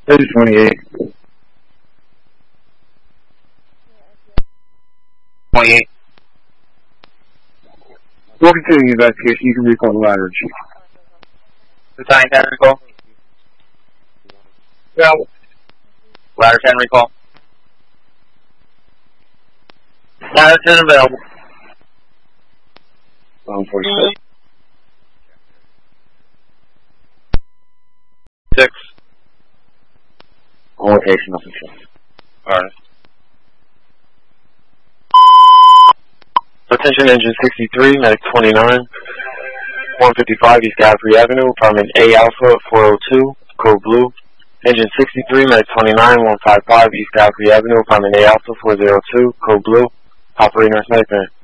Page 28. 28. We'll continue the investigation. You can recall the ladder chief. Battalion 10 recall. Yeah. Ladder 10 recall. Ladder 10 available. 46. 6. On location, nothing changed. Alright. Attention engine 63, medic 29, 155 East Godfrey Avenue, apartment A Alpha 402, code blue. Engine 63, medic 29, 155 East Godfrey Avenue, apartment A Alpha 402, code blue. Operator sniper.